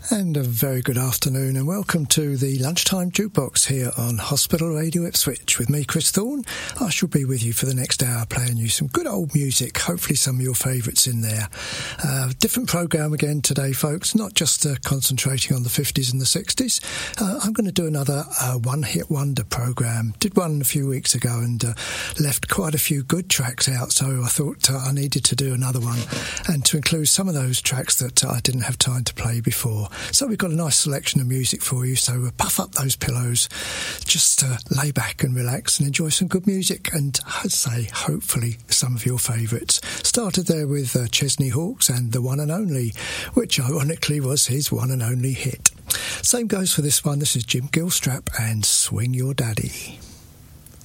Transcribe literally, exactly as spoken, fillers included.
And a very good afternoon and welcome to the Lunchtime Jukebox here on Hospital Radio Ipswich with me, Chris Thorne. I shall be with you for the next hour playing you some good old music, hopefully some of your favourites in there. Uh, different programme again today, folks, not just uh, concentrating on the fifties and the sixties. Uh, I'm going to do another uh, one-hit wonder programme. Did one a few weeks ago and uh, left quite a few good tracks out, so I thought uh, I needed to do another one and to include some of those tracks that uh, I didn't have time to play before. So we've got a nice selection of music for you, so puff up those pillows, just uh, lay back and relax and enjoy some good music, and I'd say hopefully some of your favourites. Started there with uh, Chesney Hawkes and The One and Only, which ironically was his one and only hit. Same goes for this one. This is Jim Gilstrap and Swing Your Daddy.